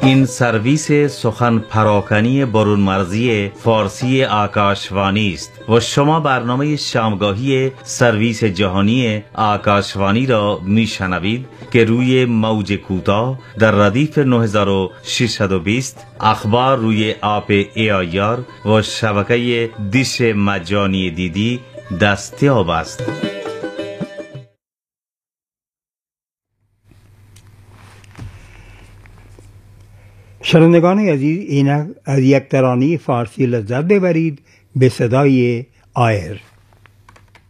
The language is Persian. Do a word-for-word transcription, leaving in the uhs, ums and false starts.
این سرویس سخن پراکنی برون مرزی فارسی آکاشوانی است و شما برنامه شامگاهی سرویس جهانی آکاشوانی را میشنوید که روی موج کوتاه در ردیف نه هزار و ششصد و بیست، اخبار روی آپ ای آی آر و شبکه دیش مجانی دیدی دستیاب است. شنوندگان عزیز، اینک از یک ترانه فارسی لذت ببرید به صدای آیر.